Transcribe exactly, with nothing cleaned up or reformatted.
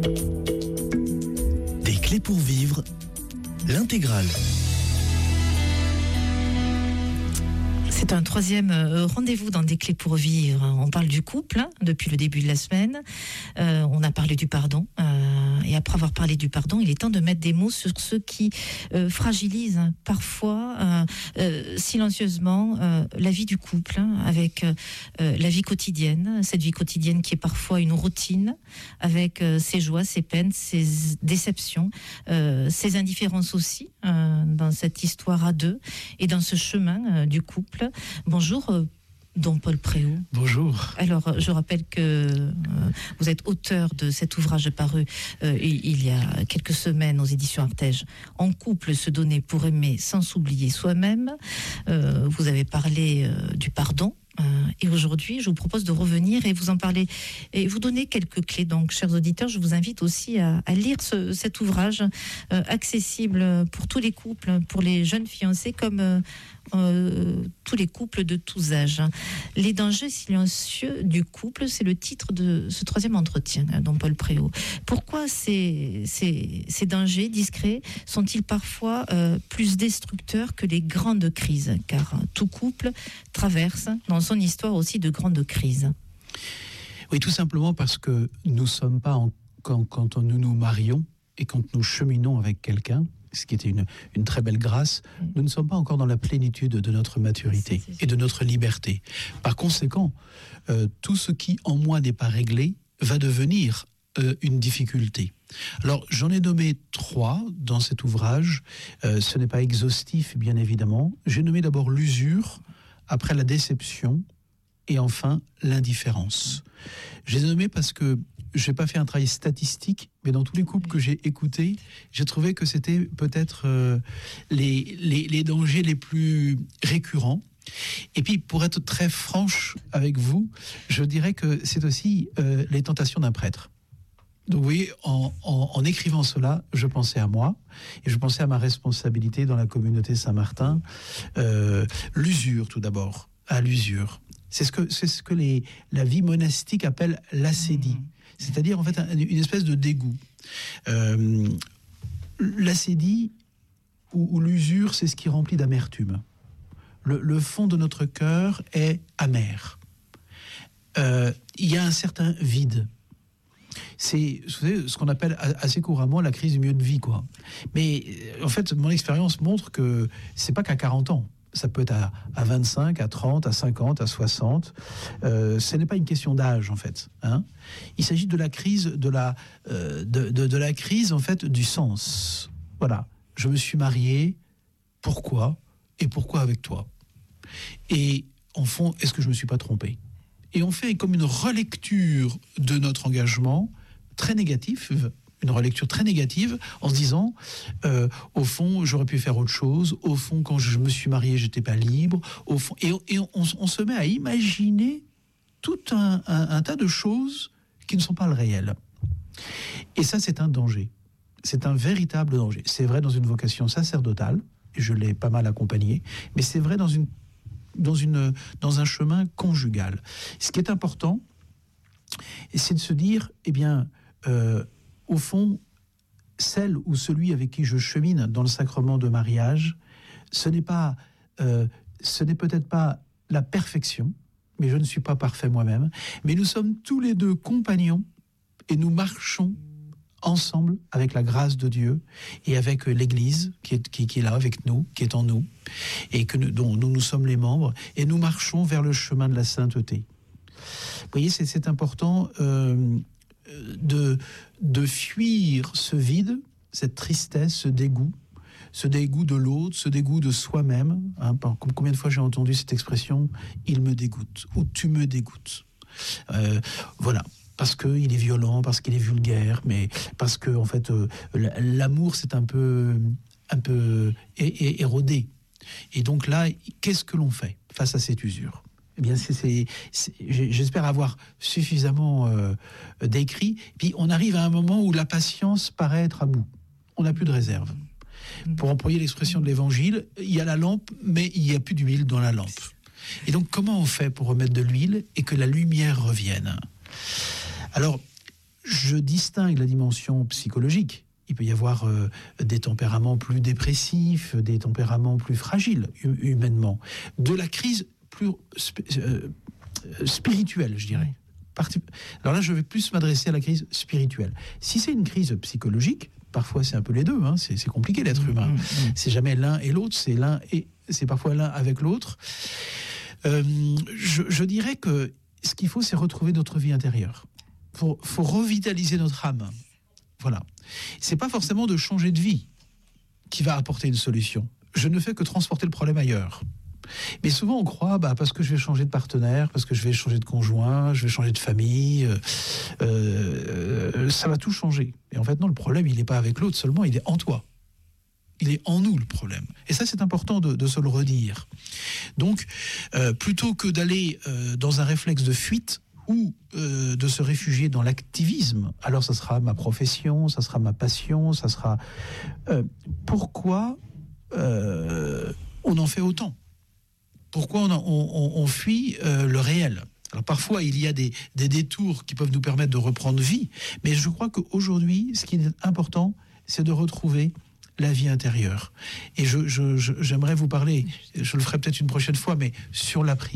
Des clés pour vivre, l'intégrale. C'est un troisième rendez-vous dans Des clés pour vivre. On parle du couple hein, depuis le début de la semaine. Euh, on a parlé du pardon. Euh, et après avoir parlé du pardon, il est temps de mettre des mots sur ce qui euh, fragilise hein, parfois euh, euh, silencieusement euh, la vie du couple, hein, avec euh, la vie quotidienne. Cette vie quotidienne qui est parfois une routine, avec euh, ses joies, ses peines, ses déceptions, euh, ses indifférences aussi, euh, dans cette histoire à deux et dans ce chemin euh, du couple. Bonjour, euh, Don Paul Préau. Bonjour. Alors, je rappelle que euh, vous êtes auteur de cet ouvrage paru euh, il y a quelques semaines aux éditions Artege, En couple, se donner pour aimer sans s'oublier soi-même. Euh, vous avez parlé euh, du pardon. Euh, et aujourd'hui, je vous propose de revenir et vous en parler et vous donner quelques clés. Donc, chers auditeurs, je vous invite aussi à, à lire ce, cet ouvrage euh, accessible pour tous les couples, pour les jeunes fiancés comme euh, euh, tous les couples de tous âges. Les dangers silencieux du couple, c'est le titre de ce troisième entretien, Don Paul Préau. Pourquoi ces, ces, ces dangers discrets sont-ils parfois euh, plus destructeurs que les grandes crises? Car tout couple traverse dans son histoire aussi de grandes crises. Oui, tout simplement parce que nous ne sommes pas, en, quand, quand nous nous marions et quand nous cheminons avec quelqu'un, ce qui était une, une très belle grâce, mmh. nous ne sommes pas encore dans la plénitude de notre maturité c'est, c'est et de notre liberté. Par conséquent, euh, tout ce qui en moi n'est pas réglé va devenir euh, une difficulté. Alors, j'en ai nommé trois dans cet ouvrage. Euh, ce n'est pas exhaustif, bien évidemment. J'ai nommé d'abord l'usure, après la déception, et enfin l'indifférence. Je les ai nommés parce que je n'ai pas fait un travail statistique, mais dans tous les couples que j'ai écoutés, j'ai trouvé que c'était peut-être euh, les, les, les dangers les plus récurrents. Et puis, pour être très franche avec vous, je dirais que c'est aussi euh, les tentations d'un prêtre. Donc vous voyez, en, en, en écrivant cela, je pensais à moi, et je pensais à ma responsabilité dans la communauté Saint-Martin. Euh, l'usure, tout d'abord, à l'usure. C'est ce que, c'est ce que les, la vie monastique appelle l'acédie. C'est-à-dire, en fait, une espèce de dégoût. Euh, l'acédie ou, ou l'usure, c'est ce qui remplit d'amertume. Le, le fond de notre cœur est amer. Euh, il y a un certain vide. C'est, vous savez, ce qu'on appelle assez couramment la crise du milieu de vie, quoi. Mais, en fait, mon expérience montre que c'est pas qu'à quarante ans. Ça peut être à, à vingt-cinq, à trente, à cinquante, à soixante. Euh, ce n'est pas une question d'âge, en fait. Hein. Il s'agit de la crise, de la, euh, de, de, de la crise, en fait, du sens. Voilà. Je me suis marié. Pourquoi? Et pourquoi avec toi? Et, en fond, est-ce que je me suis pas trompé? Et on fait comme une relecture de notre engagement très négatif, une relecture très négative, en se disant, euh, au fond, j'aurais pu faire autre chose. Au fond, quand je me suis marié, j'étais pas libre. Au fond, et, et on, on se met à imaginer tout un, un, un tas de choses qui ne sont pas le réel. Et ça, c'est un danger. C'est un véritable danger. C'est vrai dans une vocation sacerdotale, et je l'ai pas mal accompagné, mais c'est vrai dans une dans une dans un chemin conjugal. Ce qui est important, c'est de se dire, eh bien, euh, au fond, celle ou celui avec qui je chemine dans le sacrement de mariage, ce n'est pas, euh, ce n'est peut-être pas la perfection, mais je ne suis pas parfait moi-même, mais nous sommes tous les deux compagnons et nous marchons ensemble avec la grâce de Dieu et avec l'Église qui est, qui, qui est là avec nous, qui est en nous, et que nous, dont nous, nous sommes les membres, et nous marchons vers le chemin de la sainteté. Vous voyez, c'est, c'est important euh, de, de fuir ce vide, cette tristesse, ce dégoût, ce dégoût de l'autre, ce dégoût de soi-même. Hein, combien de fois j'ai entendu cette expression « il me dégoûte » ou « tu me dégoûtes euh, ». Voilà. Parce qu'il est violent, parce qu'il est vulgaire, mais parce que en fait, euh, l'amour c'est un peu, un peu é- é- érodé. Et donc là, qu'est-ce que l'on fait face à cette usure ? Eh bien, c'est, c'est, c'est, j'espère avoir suffisamment euh, décrit. Puis on arrive à un moment où la patience paraît être à bout. On n'a plus de réserve. Pour employer l'expression de l'Évangile, il y a la lampe, mais il n'y a plus d'huile dans la lampe. Et donc, comment on fait pour remettre de l'huile et que la lumière revienne ? Alors, je distingue la dimension psychologique. Il peut y avoir euh, des tempéraments plus dépressifs, des tempéraments plus fragiles humainement, de la crise plus sp- euh, spirituelle, je dirais. Parti- Alors là, je vais plus m'adresser à la crise spirituelle. Si c'est une crise psychologique, parfois c'est un peu les deux, hein, c'est, c'est compliqué l'être humain. Mmh, mmh. C'est jamais l'un et l'autre, c'est l'un et c'est parfois l'un avec l'autre. Euh, je, je dirais que ce qu'il faut, c'est retrouver notre vie intérieure. Il faut, faut revitaliser notre âme. Voilà. C'est pas forcément de changer de vie qui va apporter une solution. Je ne fais que transporter le problème ailleurs. Mais souvent on croit, bah, parce que je vais changer de partenaire, parce que je vais changer de conjoint, je vais changer de famille, euh, euh, ça va tout changer. Et en fait non, le problème il n'est pas avec l'autre seulement, il est en toi. Il est en nous le problème. Et ça c'est important de, de se le redire. Donc euh, plutôt que d'aller euh, dans un réflexe de fuite, ou euh, de se réfugier dans l'activisme, alors ça sera ma profession, ça sera ma passion, ça sera... Euh, pourquoi euh, on en fait autant ? Pourquoi on, on, on fuit euh, le réel ? Alors parfois, il y a des, des détours qui peuvent nous permettre de reprendre vie, mais je crois qu'aujourd'hui, ce qui est important, c'est de retrouver la vie intérieure. Et je, je, je, j'aimerais vous parler, je le ferai peut-être une prochaine fois, mais sur la prière.